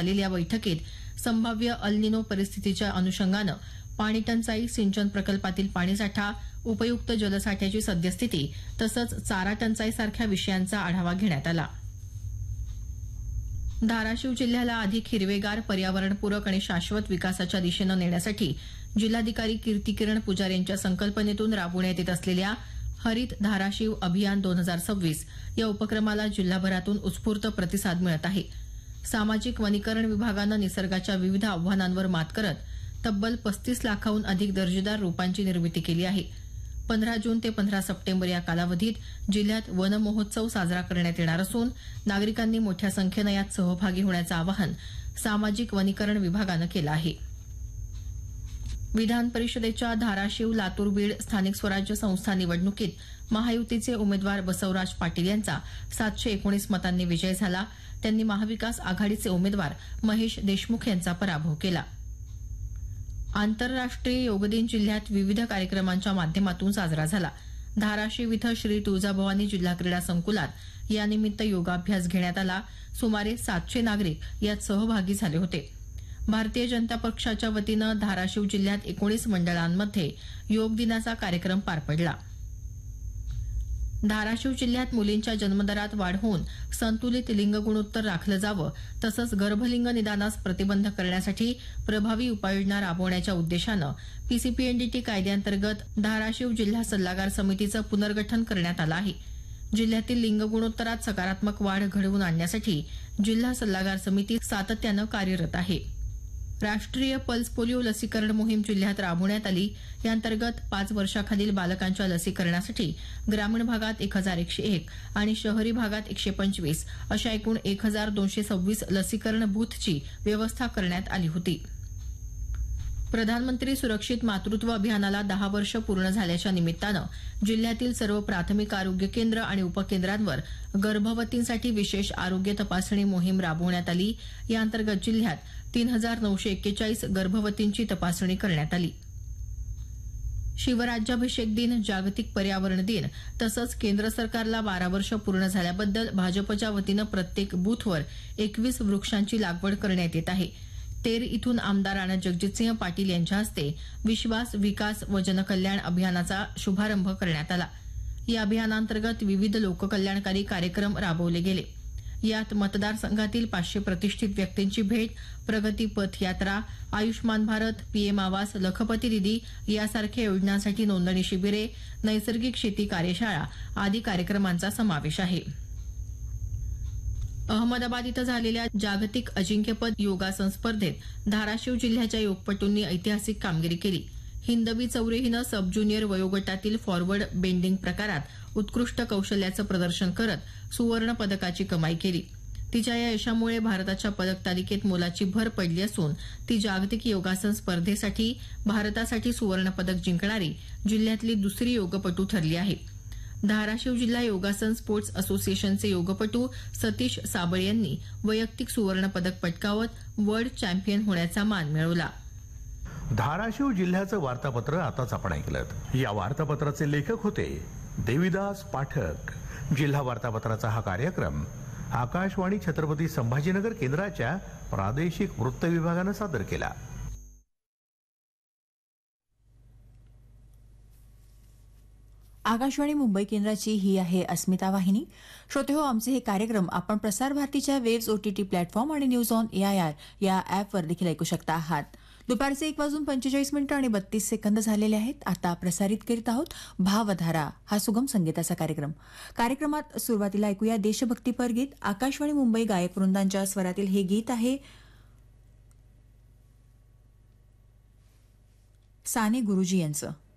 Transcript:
झालेल्या बैठकीत संभाव्य अल निनो परिस्थितीच्या अनुषंगानं पाणी टंचाई, सिंचन प्रकल्पातील पाणीसाठा, उपयुक्त जलसाठ्याची सद्यस्थिती तसंच चारा टंचाईसारख्या विषयांचा आढावा घेण्यात आला. धाराशिव जिल्ह्याला अधिक हिरवेगार, पर्यावरणपूरक आणि शाश्वत विकासाच्या दिशेनं नेण्यासाठी जिल्हाधिकारी कीर्तिकिरण पुजारी यांच्या संकल्पनेतून राबवण्यात येत असलेल्या हरित धाराशिव अभियान 2026 या उपक्रमाला जिल्हाभरातून उत्स्फूर्त प्रतिसाद मिळत आहे. सामाजिक वनीकरण विभागानं निसर्गाच्या विविध आव्हानांवर मात करत तब्बल 35 लाखाहून अधिक दर्जेदार रोपांची निर्मिती केली आहे. 15 जून ते 15 सप्टेंबर या कालावधीत जिल्ह्यात वन महोत्सव साजरा करण्यात येणार असून नागरिकांनी मोठ्या संख्येनं यात सहभागी होण्याचं आवाहन सामाजिक वनीकरण विभागानं केलं आहे. विधान परिषदेच्या धाराशिव, लातूर, बीड स्थानिक स्वराज्य संस्था निवडणुकीत महायुतीचे उमेदवार बसवराज पाटील यांचा 719 मतांनी विजय झाला. त्यांनी महाविकास आघाडीचे उमेदवार महेश देशमुख यांचा पराभव केला. आंतरराष्ट्रीय योग दिन जिल्ह्यात विविध कार्यक्रमांच्या माध्यमातून साजरा झाला. धाराशिव इथं श्री तुळजाभवानी जिल्हा क्रीडा संकुलात यानिमित्त योगाभ्यास घेण्यात आला. सुमारे 700 नागरिक यात सहभागी झाले होते. भारतीय जनता पक्षाच्या वतीनं धाराशिव जिल्ह्यात 19 मंडळांमध्ये योग दिनाचा कार्यक्रम पार पडला. धाराशिव जिल्ह्यात मुलींच्या जन्मदरात वाढ होऊन संतुलित लिंग गुणोत्तर राखलं जावं तसंच गर्भलिंग निदानास प्रतिबंध करण्यासाठी प्रभावी उपाययोजना राबवण्याच्या उद्देशानं पीसीपीएनडीटी कायद्याअंतर्गत धाराशिव जिल्हा सल्लागार समितीचं पुनर्गठन करण्यात आलं आहे. जिल्ह्यातील लिंग गुणोत्तरात सकारात्मक वाढ घडवून आणण्यासाठी जिल्हा सल्लागार समिती सातत्यानं कार्यरत आहे. राष्ट्रीय पल्स पोलिओ लसीकरण मोहीम जिल्ह्यात राबवण्यात आली. याअंतर्गत 5 वर्षाखालील बालकांच्या लसीकरणासाठी ग्रामीण भागात 1101 आणि शहरी भागात 125 अशा एकूण 1226 लसीकरण बूथची व्यवस्था करण्यात आली होती. प्रधानमंत्री सुरक्षित मातृत्व अभियानाला 10 वर्ष पूर्ण झाल्याच्या निमित्तानं जिल्ह्यातील सर्व प्राथमिक आरोग्य केंद्र आणि उपकेंद्रांवर गर्भवतींसाठी विशेष आरोग्य तपासणी मोहीम राबवण्यात आली. याअंतर्गत जिल्ह्यात 3941 गर्भवतींची तपासणी करण्यात आली. शिवराज्याभिषेक दिन, जागतिक पर्यावरण दिन तसंच केंद्र सरकारला 12 वर्ष पूर्ण झाल्याबद्दल भाजपच्या वतीनं प्रत्येक बूथवर 21 वृक्षांची लागवड करण्यात येत आहे. तेर इथून आमदार राणा जगजितसिंह पाटील यांच्या हस्ते विश्वास, विकास व जनकल्याण अभियानाचा शुभारंभ करण्यात आला. या अभियानांतर्गत विविध लोककल्याणकारी कार्यक्रम राबवले गेले. यात मतदारसंघातील 500 प्रतिष्ठित व्यक्तींची भेट, प्रगती पथ यात्रा, आयुष्मान भारत, पीएम आवास, लखपती दिदी यासारख्या योजनांसाठी नोंदणी शिबिरे, नैसर्गिक शेती कार्यशाळा आदी कार्यक्रमांचा समावेश आहे. अहमदाबाद इथं झालेल्या जागतिक अजिंक्यपद योगासन स्पर्धेत धाराशिव जिल्ह्याच्या योगपटूंनी ऐतिहासिक कामगिरी केली. हिंदवी चौरे हिनं सब ज्युनियर वयोगटातील फॉरवर्ड बेंडिंग प्रकारात उत्कृष्ट कौशल्याचं प्रदर्शन करत सुवर्ण पदकाची कमाई केली. तिच्या या यशामुळे भारताच्या पदक तालिकेत मोलाची भर पडली असून ती जागतिक योगासन स्पर्धेसाठी भारतासाठी सुवर्ण पदक जिंकणारी जिल्ह्यातली दुसरी योगपटू ठरली आहे. धाराशिव जिल्हा योगासन स्पोर्ट्स असोसिएशनचे योगपटू सतीश साबळे यांनी वैयक्तिक सुवर्ण पदक पटकावत वर्ल्ड चॅम्पियन होण्याचा मान मिळवला. धाराशिव जिल्ह्याचं वार्तापत्र आताच आपण ऐकलं. या वार्तापत्राचे लेखक होते देविदास पाठक. जिल्हा वार्तापत्राचा हा कार्यक्रम आकाशवाणी छत्रपती संभाजीनगर केंद्राच्या प्रादेशिक वृत्त विभागानं सादर केला. आकाशवाणी मुंबई केंद्राची ही आहे अस्मिता वाहिनी. श्रोते हो, आमचे हे कार्यक्रम आपण प्रसार भारतीच्या वेव्स ओटीटी प्लॅटफॉर्म आणि न्यूज ऑन एआयआर या ॲपवर देखील ऐकू शकता आहात. दुपारचे 1:45 आणि 32 सेकंद झालेले आहेत. आता प्रसारित करीत आहोत भावधारा हा सुगम संगीताचा कार्यक्रम. कार्यक्रमात सुरुवातीला ऐकूया देशभक्तीपर गीत. आकाशवाणी मुंबई गायक वृंदांच्या स्वरातील हे गीत आहे साने गुरुजी यांचं.